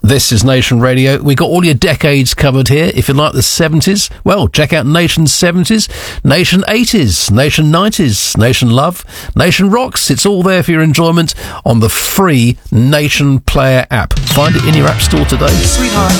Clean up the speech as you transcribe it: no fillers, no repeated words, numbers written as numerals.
This is Nation Radio. We got all your decades covered here. If you like the 70s, well, check out Nation 70s, Nation 80s, Nation 90s, Nation Love, Nation Rocks. It's all there for your enjoyment on the free Nation Player app. Find it in your app store today. Sweetheart.